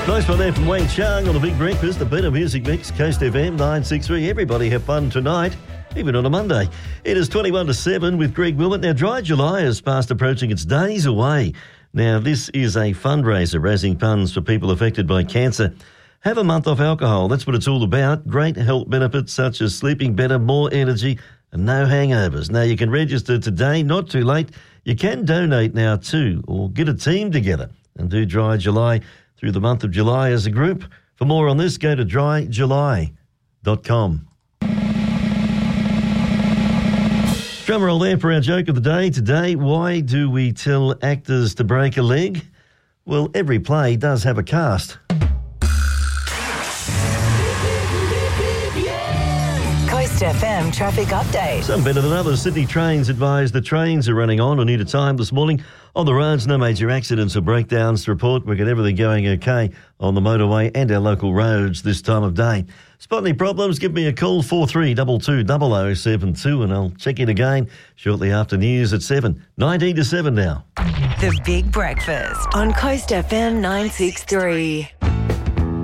Nice one there from Wayne Chung on The Big Breakfast, the Better Music Mix, Coast FM 963. Everybody have fun tonight, even on a Monday. It is 21 to 7 with Greg Wilmot. Now, Dry July is fast approaching. It's days away. Now, this is a fundraiser raising funds for people affected by cancer. Have a month off alcohol. That's what it's all about. Great health benefits such as sleeping better, more energy, and no hangovers. Now, you can register today, not too late. You can donate now too, or get a team together and do Dry July through the month of July as a group. For more on this, go to dryjuly.com. Drum roll there for our joke of the day. Today, why do we tell actors to break a leg? Well, every play does have a cast. Coast FM traffic update. Some better than others. Sydney Trains advise the trains are running on or near to time this morning. On the roads, no major accidents or breakdowns to report. We've got everything going okay on the motorway and our local roads this time of day. Spot any problems, give me a call, 4322 0072, and I'll check in again shortly after news at 7. 19 to 7 now. The Big Breakfast on Coast FM 963.